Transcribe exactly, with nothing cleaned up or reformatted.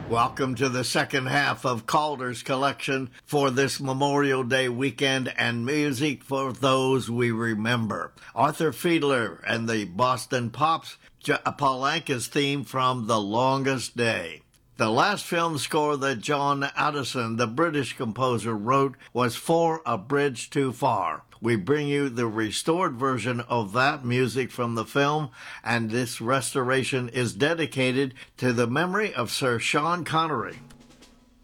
Welcome to the second half of Calder's collection for this Memorial Day weekend and music for those we remember. Arthur Fiedler and the Boston Pops, Paul Anka's theme from The Longest Day. The last film score that John Addison, the British composer, wrote was For a Bridge Too Far. We bring you the restored version of that music from the film, and this restoration is dedicated to the memory of Sir Sean Connery.